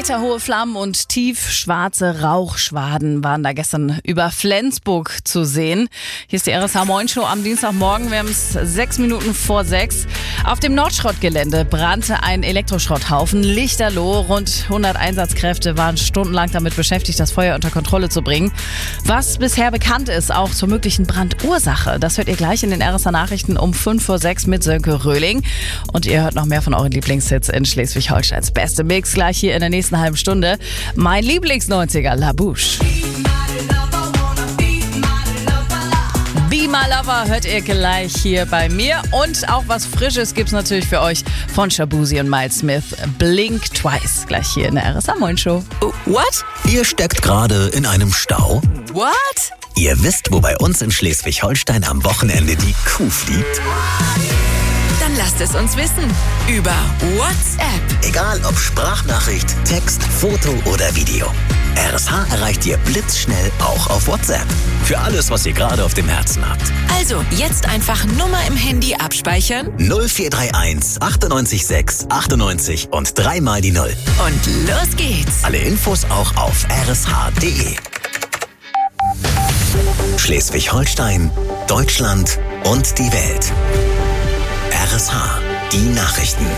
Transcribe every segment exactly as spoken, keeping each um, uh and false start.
Meterhohe Flammen und tiefschwarze Rauchschwaden waren da gestern über Flensburg zu sehen. Hier ist die R S H Moin Show am Dienstagmorgen. Wir haben es sechs Minuten vor sechs. Auf dem Nordschrottgelände brannte ein Elektroschrotthaufen. Lichterloh. Rund hundert Einsatzkräfte waren stundenlang damit beschäftigt, das Feuer unter Kontrolle zu bringen. Was bisher bekannt ist, auch zur möglichen Brandursache, das hört ihr gleich in den R S H Nachrichten um fünf vor sechs mit Sönke Röhling. Und ihr hört noch mehr von euren Lieblingshits in Schleswig-Holsteins beste Mix gleich hier in der nächsten halben Stunde. Mein Lieblings-neunziger, La Bouche. Be My Lover hört ihr gleich hier bei mir. Und auch was Frisches gibt's natürlich für euch von Shabuzi und Miles Smith. Blink Twice, gleich hier in der R S H Moin Show. Uh, what? Ihr steckt gerade in einem Stau? What? Ihr wisst, wo bei uns in Schleswig-Holstein am Wochenende die Kuh fliegt? Dann lasst es uns wissen. Über WhatsApp. Egal ob Sprachnachricht, Text, Foto oder Video. R S H erreicht ihr blitzschnell auch auf WhatsApp. Für alles, was ihr gerade auf dem Herzen habt. Also jetzt einfach Nummer im Handy abspeichern. null vier drei eins achtundneunzig sechs achtundneunzig und dreimal die Null. Und los geht's. Alle Infos auch auf r s h punkt d e. Schleswig-Holstein, Deutschland und die Welt. R S H, die Nachrichten.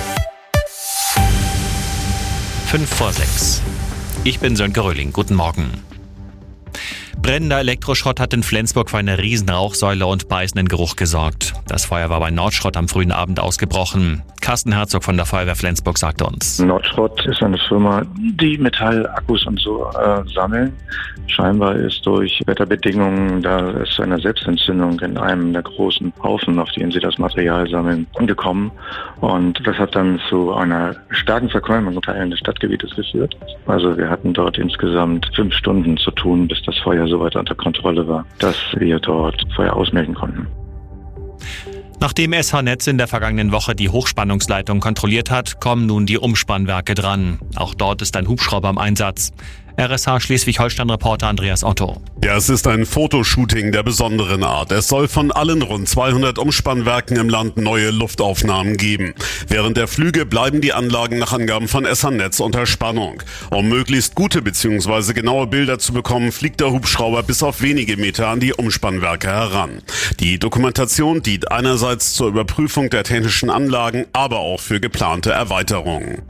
fünf vor sechs. Ich bin Sönke Röhling. Guten Morgen. Brennender Elektroschrott hat in Flensburg für eine riesen Rauchsäule und beißenden Geruch gesorgt. Das Feuer war bei Nordschrott am frühen Abend ausgebrochen. Carsten Herzog von der Feuerwehr Flensburg sagte uns. Nordschrott ist eine Firma, die Metallakkus und so äh, sammeln. Scheinbar ist durch Wetterbedingungen, da ist zu einer Selbstentzündung in einem der großen Haufen, auf denen sie das Material sammeln, gekommen. Und das hat dann zu einer starken Verqualmung in Teilen des Stadtgebietes geführt. Also wir hatten dort insgesamt fünf Stunden zu tun, bis das Feuer so weit unter Kontrolle war, dass wir dort Feuer ausmelden konnten. Nachdem S H-Netz in der vergangenen Woche die Hochspannungsleitung kontrolliert hat, kommen nun die Umspannwerke dran. Auch dort ist ein Hubschrauber im Einsatz. R S H Schleswig-Holstein-Reporter Andreas Otto. Ja, es ist ein Fotoshooting der besonderen Art. Es soll von allen rund zweihundert Umspannwerken im Land neue Luftaufnahmen geben. Während der Flüge bleiben die Anlagen nach Angaben von S H-Netz unter Spannung. Um möglichst gute bzw. genaue Bilder zu bekommen, fliegt der Hubschrauber bis auf wenige Meter an die Umspannwerke heran. Die Dokumentation dient einerseits zur Überprüfung der technischen Anlagen, aber auch für geplante Erweiterungen.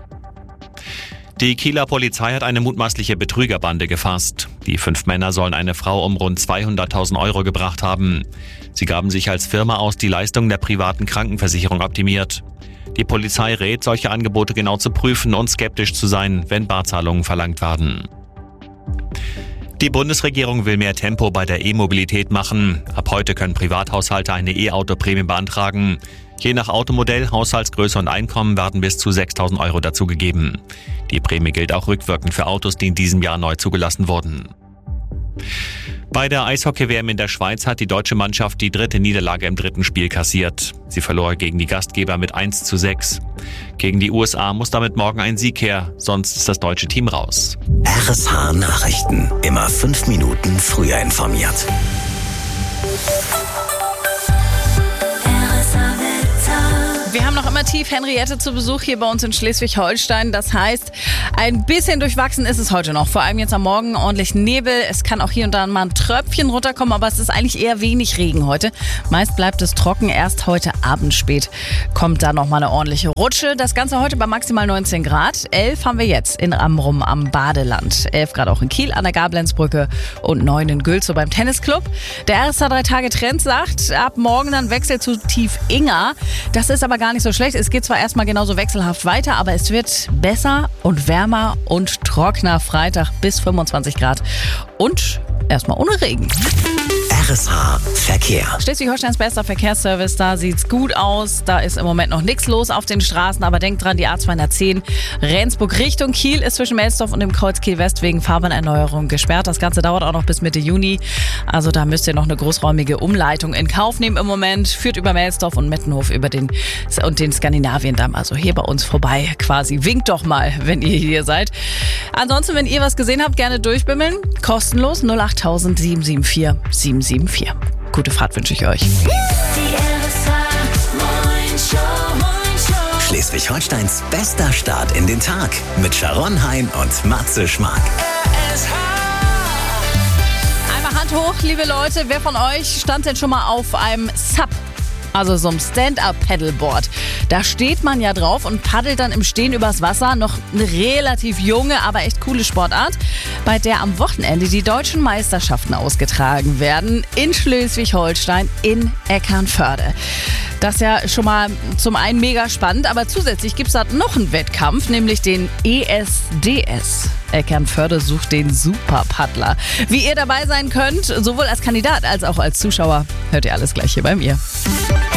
Die Kieler Polizei hat eine mutmaßliche Betrügerbande gefasst. Die fünf Männer sollen eine Frau um rund zweihunderttausend Euro gebracht haben. Sie gaben sich als Firma aus, die Leistungen der privaten Krankenversicherung optimiert. Die Polizei rät, solche Angebote genau zu prüfen und skeptisch zu sein, wenn Barzahlungen verlangt werden. Die Bundesregierung will mehr Tempo bei der E-Mobilität machen. Ab heute können Privathaushalte eine E-Auto-Prämie beantragen. Je nach Automodell, Haushaltsgröße und Einkommen werden bis zu sechstausend Euro dazugegeben. Die Prämie gilt auch rückwirkend für Autos, die in diesem Jahr neu zugelassen wurden. Bei der Eishockey-W M in der Schweiz hat die deutsche Mannschaft die dritte Niederlage im dritten Spiel kassiert. Sie verlor gegen die Gastgeber mit eins zu sechs. Gegen die U S A muss damit morgen ein Sieg her, sonst ist das deutsche Team raus. R S H Nachrichten. Immer fünf Minuten früher informiert. Wir haben noch immer Tief Henriette zu Besuch hier bei uns in Schleswig-Holstein. Das heißt, ein bisschen durchwachsen ist es heute noch. Vor allem jetzt am Morgen ordentlich Nebel. Es kann auch hier und da mal ein Tröpfchen runterkommen, aber es ist eigentlich eher wenig Regen heute. Meist bleibt es trocken. Erst heute Abend spät kommt da noch mal eine ordentliche Rutsche. Das Ganze heute bei maximal neunzehn Grad. elf haben wir jetzt in Amrum am Badeland. elf Grad auch in Kiel an der Gablenzbrücke und neun in Gülzow beim Tennisclub. Der R S H drei Tage Trend sagt, ab morgen dann Wechsel zu Tief Inga. Das ist aber gar nicht so schlecht. Es geht zwar erstmal genauso wechselhaft weiter, aber es wird besser und wärmer und trockener. Freitag bis fünfundzwanzig Grad und erstmal ohne Regen. R S H Verkehr. Schleswig-Holsteins bester Verkehrsservice, da sieht's gut aus. Da ist im Moment noch nichts los auf den Straßen, aber denkt dran, die A zweihundertzehn Rendsburg Richtung Kiel ist zwischen Melsdorf und dem Kreuz Kiel West wegen Fahrbahnerneuerung gesperrt. Das Ganze dauert auch noch bis Mitte Juni. Also da müsst ihr noch eine großräumige Umleitung in Kauf nehmen im Moment. Führt über Melsdorf und Mettenhof über den und den Skandinaviendamm. Also hier bei uns vorbei quasi. Winkt doch mal, wenn ihr hier seid. Ansonsten, wenn ihr was gesehen habt, gerne durchbimmeln. Kostenlos null acht tausend sieben sieben vier sieben sieben vier. Gute Fahrt wünsche ich euch. Schleswig-Holsteins bester Start in den Tag mit Sharon Hein und Matze Schmark. Einmal Hand hoch, liebe Leute. Wer von euch stand denn schon mal auf einem Sub? Also so ein Stand-Up-Paddleboard. Da steht man ja drauf und paddelt dann im Stehen übers Wasser. Noch eine relativ junge, aber echt coole Sportart, bei der am Wochenende die deutschen Meisterschaften ausgetragen werden in Schleswig-Holstein in Eckernförde. Das ist ja schon mal zum einen mega spannend, aber zusätzlich gibt es da noch einen Wettkampf, nämlich den E S D S. Eckernförde sucht den Superpaddler. Wie ihr dabei sein könnt, sowohl als Kandidat als auch als Zuschauer, hört ihr alles gleich hier bei mir.